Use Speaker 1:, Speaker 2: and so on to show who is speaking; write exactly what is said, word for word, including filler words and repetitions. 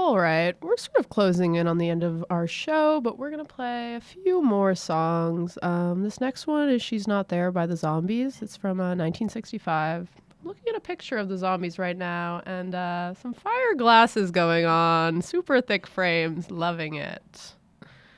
Speaker 1: All right, we're sort of closing in on the end of our show, but we're going to play a few more songs. Um, this next one is She's Not There by the Zombies. It's from uh, nineteen sixty-five. I'm looking at a picture of the Zombies right now, and uh, some fire glasses going on. Super thick frames. Loving it.